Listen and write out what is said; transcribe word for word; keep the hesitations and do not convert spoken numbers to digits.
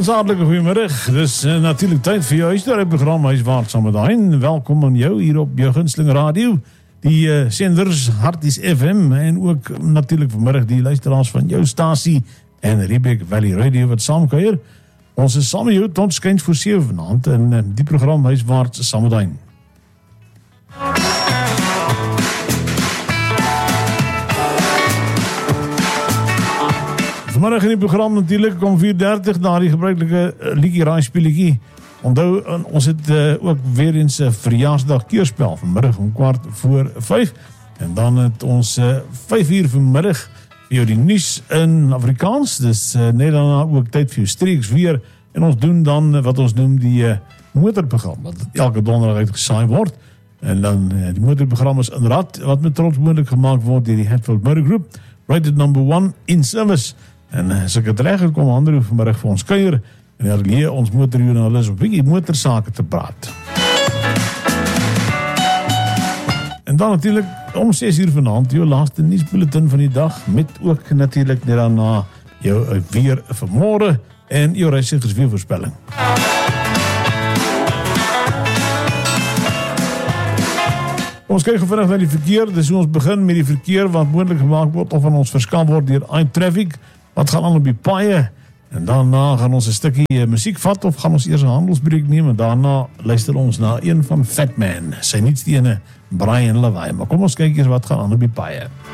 Zaterlijke goeiemiddag. Dis uh, natuurlijk tijd voor jou huisdorp-programma Huiswaarts saam met Hein. Welkom aan jou hier op jou gunsteling radio. Die uh, senders Harties F M en ook natuurlijk vanmiddag die luisteraars van jou stasie en Riebeek Valley Radio wat saamkuier. Ons is saam met jou tot skyn voor sewe vanaand en uh, die programma Huiswaarts saam met Hein. Vanmiddag in die program natuurlijk om vier dertig na die gebruikelijke uh, liekie raai speletjie. Onthou, uh, ons het uh, ook weer eens 'n uh, verjaarsdag keerspel vanmiddag om kwart voor vijf. En dan het ons uh, vijf uur vanmiddag vir jou die nuus in Afrikaans. Dus uh, net daarna ook tyd vir jou streeks weer. En ons doen dan uh, wat ons noem die uh, motorprogramma. Wat elke donderdag uitgesaai word. En dan uh, die motorprogramma is in rad wat met trots moontlik gemaakt word deur die Hatfield Motor Group. Rated number one in service. En as ek het reg het kom Andrew vanmiddag vir ons kuier en hy leer ons motorjoernalis op bietjie motorsake te praat. En dan natuurlijk om ses uur vanaand jou laaste nuusbulletin van die dag met ook natuurlijk net daarna jou weer vanmôre en jou reisigers weervoorspelling. Ons kyk vinnig na die verkeer. Dis hoe ons begin met die verkeer wat moontlik gemaak word of aan ons verskaf word deur iTraffic. Wat gaan aan op die paaie? En daarna gaan ons 'n stukkie uh, musiek vat of gaan ons eers 'n handelsbreek neem en daarna luister ons na een van Fatman. Sy nuutste ene, Brian Levy. Maar kom ons kyk eers wat gaan aan op die paaie.